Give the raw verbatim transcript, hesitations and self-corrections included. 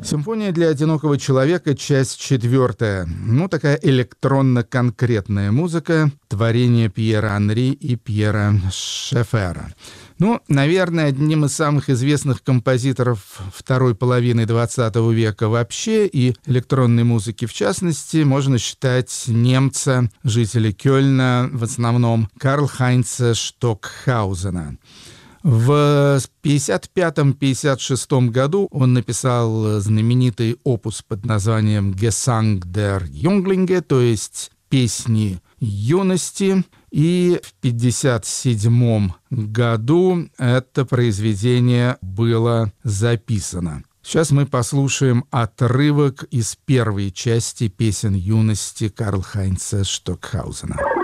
Симфония для одинокого человека, часть четвертая. Ну, такая электронно-конкретная музыка, творение Пьера Анри и Пьера Шеффера. Ну, наверное, одним из самых известных композиторов второй половины двадцатого века вообще и электронной музыки в частности можно считать немца, жителя Кёльна, в основном Карл-Хайнца Штокхаузена. В пятьдесят пятом — пятьдесят шестом году он написал знаменитый опус под названием «Gesang der Junglinge», то есть «Песни юности». И в пятьдесят седьмом году это произведение было записано. Сейчас мы послушаем отрывок из первой части «Песен юности» Карл-Хайнца Штокхаузена.